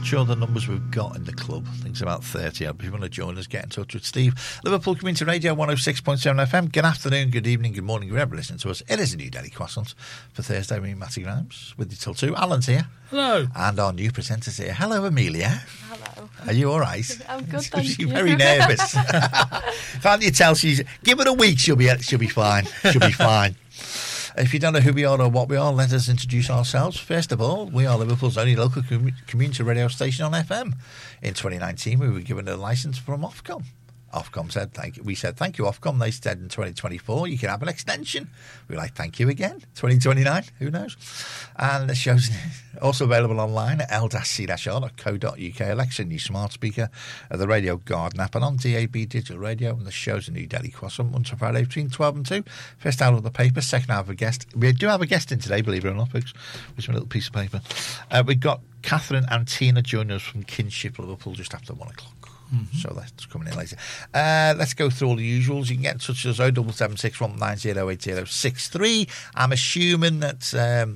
sure the numbers we've got in the club. I think it's about 30. If you want to join us, get in touch with Steve. Liverpool Community Radio 106.7 FM. Good afternoon, good evening, good morning, whoever listening to us. It is a new Daily Croissant for Thursday. Me, Matty Grimes, with you till 2. Alan's here. Hello. And our new presenter's here. Hello, Amelia. Hello. Are you all right? I'm good, thank She's you. very nervous. Can't you tell she's... Give it a week, she'll be fine. She'll be fine. If you don't know who we are or what we are, let us introduce ourselves. First of all, we are Liverpool's only local community radio station on FM. In 2019, we were given a licence from Ofcom. Ofcom said thank you. We said thank you, Ofcom. They said in 2024 you can have an extension. We were like, thank you again. 2029, who knows? And the show's also available online at l-c-r.co.uk. Alexa, new smart speaker, the Radio Garden app, and on DAB digital radio. And the show's a new Daily Croissant, Monday to Friday between 12 and 2. First hour of the paper, second hour of a guest. We do have a guest in today, believe it or not, folks. Here's my little piece of paper. We've got Catherine and Tina joining us from Kinship Liverpool just after 1 o'clock. Mm-hmm. So that's coming in later. Let's go through all the usuals. You can get in touch with us 07761908063. I'm assuming that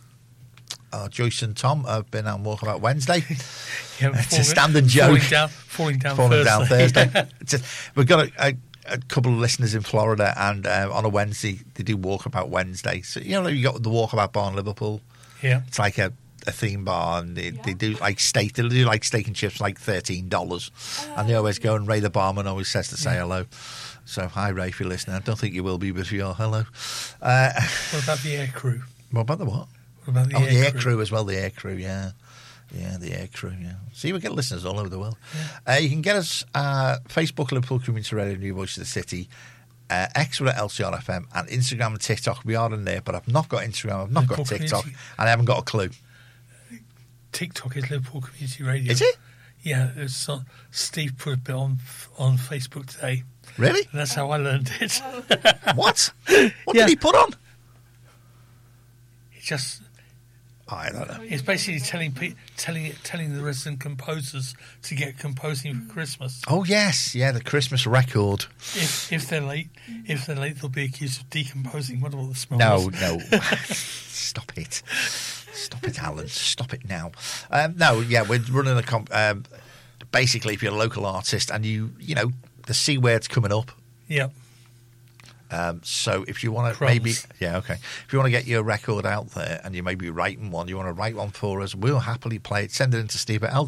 Joyce and Tom have been on Walkabout Wednesday. It's a standard joke. Falling down Thursday. We've got a couple of listeners in Florida, and on a Wednesday they do Walkabout Wednesday. So you got the Walkabout bar in Liverpool. Yeah, it's like a theme bar, and they do like steak. They do like steak and chips, like $13, and they always go, and Ray the barman always says to say hello. So hi Ray, if you're listening. I don't think you will be, but if you are, hello. What about the air crew? What about the what? What about the air crew as well? The air crew, yeah, the air crew, yeah. See, we get listeners all over the world. Yeah. You can get us Facebook, Liverpool Community Radio, New Voice of the City. X with LCR FM, and Instagram and TikTok. We are in there, but I've not got Instagram, I've not got TikTok, and I haven't got a clue. TikTok is Liverpool Community Radio. Is it? Yeah, Steve put a bit on Facebook today. Really? And that's how I learned it. What? What did he put on? He just... I don't know. It's basically telling the resident composers to get composing for Christmas. Oh yes, yeah, the Christmas record. If they're late, they'll be accused of decomposing. What all the smells? No. Stop it, Alan. Stop it now. No, yeah, we're running a basically, if you're a local artist and you know the C word's coming up. Yep. So if you want to if you want to get your record out there and you may be writing one, you want to write one for us, we'll happily play it. Send it in to Steve at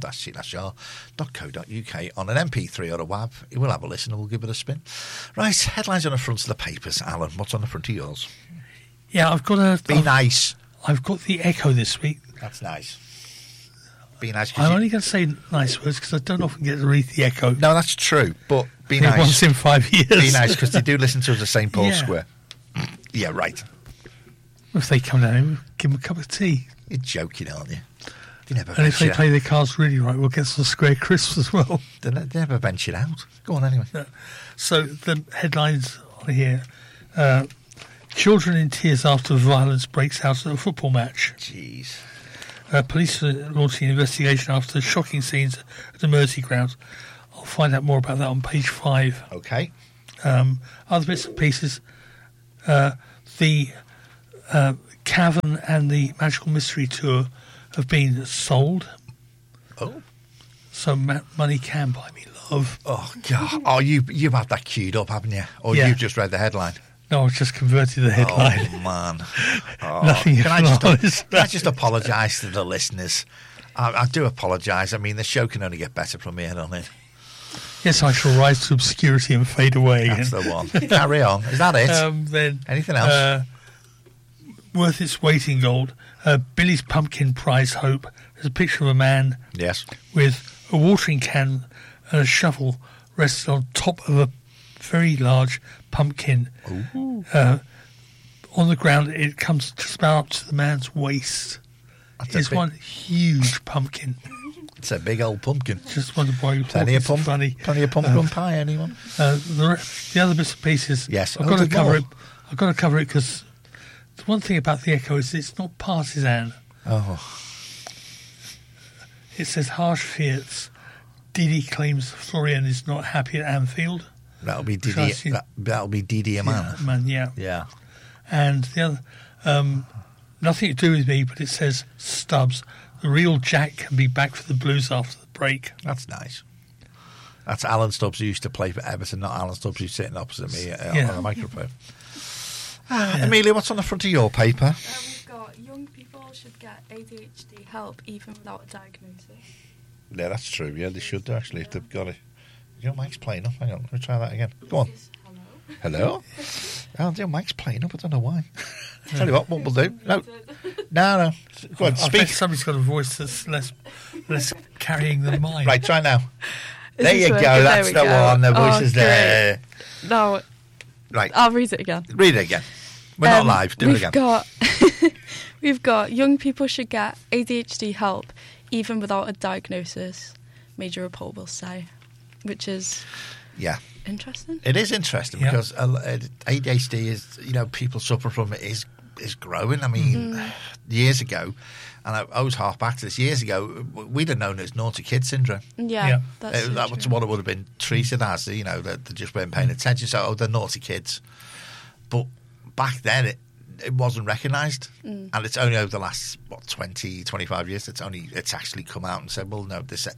l-c-r.co.uk on an MP3 or a WAV. We'll have a listen and we'll give it a spin. Right, headlines on the front of the papers. Alan, what's on the front of yours? Yeah, I've got nice. I've got the Echo this week. That's nice. Be nice. I'm only going to say nice words because I don't often get to read the Echo. No, that's true, but be nice. Once in 5 years. Be nice, because they do listen to us at St. Paul's Square. Yeah, right. If they come down, give them a cup of tea. You're joking, aren't you? And if they play their cards really right, we'll get some square crisps as well. They never venture out. Go on, anyway. So the headlines are here. Children in tears after violence breaks out at a football match. Jeez. Police are launching an investigation after the shocking scenes at the Mersey ground. I'll find out more about that on page 5. Okay. Other bits and pieces. The Cavern and the Magical Mystery Tour have been sold. Oh. So money can buy me love. Oh, God. Oh, you've had that queued up, haven't you? Or you've just read the headline? No, I've just converted the headline. Oh, man. Oh, Nothing can I just apologise to the listeners? I do apologise. I mean, the show can only get better from here on in. Yes, I shall rise to obscurity and fade away again. That's the one. Carry on. Is that it? Then anything else? Worth its weight in gold. Billy's Pumpkin Prize Hope. There's a picture of a man with a watering can and a shovel rested on top of a very large pumpkin. On the ground, it comes just about up to the man's waist. It's one huge pumpkin. It's a big old pumpkin. Just wondered why you plenty of pumpkin pie. Anyone? The other bits and pieces. Yes, I've got to cover it. I've got to cover it because the one thing about the Echo is it's not partisan. Oh. It says harsh fiats. Didi claims Florian is not happy at Anfield. That'll be Didi. That'll be Didi Aman. Yeah. And the other, nothing to do with me, but it says Stubbs. The real Jack can be back for the Blues after the break. That's nice. That's Alan Stubbs, who used to play for Everton, not Alan Stubbs, who's sitting opposite me on the microphone. Amelia, what's on the front of your paper? We've got young people should get ADHD help even without a diagnosis. Yeah, that's true. Yeah, they should do, actually, if they've got it. Your mic's playing up. Hang on, let me try that again. Go on. Hello? Oh, your mic's playing up. I don't know why. Tell you what we'll do. No. Go on, I speak. bet somebody's got a voice that's less carrying than mine. Right, try now. Is There you this go. working? That's There the we go. one. The Oh, voice is there. No, Right. I'll read it again. Read it again. We're not live. Do it again. We've got young people should get ADHD help even without a diagnosis, Major Rapol will say, which is interesting. It is interesting because ADHD is, people suffer from it is growing. I mean, years ago, and I always hark back to this, years ago, we'd have known it as naughty kid syndrome. Yeah. That's that was what it would have been treated as, that they just weren't paying attention. So, they're naughty kids. But back then, it wasn't recognised. And it's only over the last, 20, 25 years, it's actually come out and said, well, no, this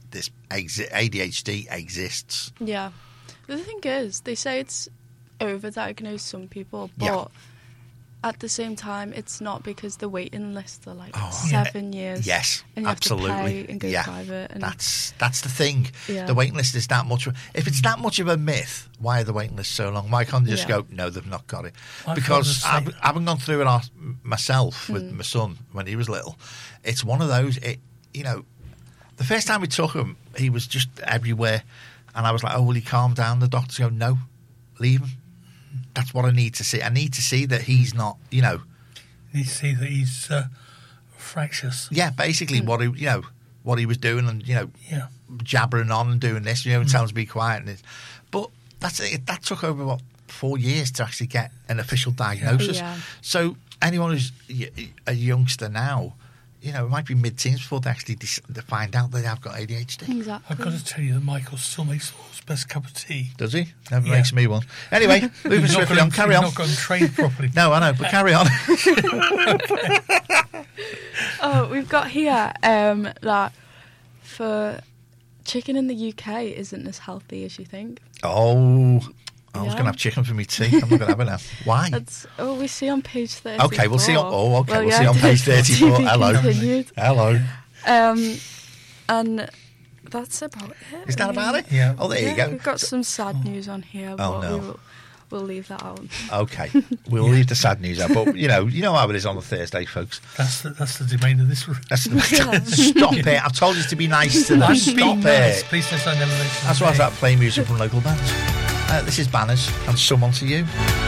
ADHD exists. Yeah. The thing is, they say it's overdiagnosed some people, but at the same time, it's not, because the waiting lists are 7 years. Yes, and you absolutely. have to pay and go private. And that's the thing. Yeah. The waiting list is that much. If it's that much of a myth, why are the waiting lists so long? Why can't they just go, no, they've not got it? Because having gone through it myself with my son when he was little, it's one of those. The first time we took him, he was just everywhere, and I was like, "Oh, will he calm down?" The doctors go, "No, leave him." That's what I need to see. I need to see that he's not, You need to see that he's fractious. Yeah, basically what he was doing, and jabbering on and doing this, and telling him to be quiet. But that's it. That took over 4 years to actually get an official diagnosis. Yeah. So anyone who's a youngster now, it might be mid-teens before they actually find out they have got ADHD. Exactly. I've got to tell you that Michael still makes the world's best cup of tea. Does he? Never makes me one. Anyway, moving swiftly on. Carry on. He's not got him trained properly. No, I know, but carry on. Oh, we've got here that for chicken in the UK isn't as healthy as you think. Oh, I was going to have chicken for me tea. I'm not going to have it now. Why? We see on page 34. Okay, we'll see on. Oh, okay, we'll see on page 34. Hello. Continued. Hello. And that's about it. Is that about it? Yeah. Oh, there you go. We've got some sad news on here, but we'll leave that out. Okay, we'll leave the sad news out. But you know how it is on a Thursday, folks. That's the domain of this room. Stop it! I've told you to be nice to them. Stop nice. it! Please don't say never mention. That's why I start playing music from local bands. This is Banners and Someone to You.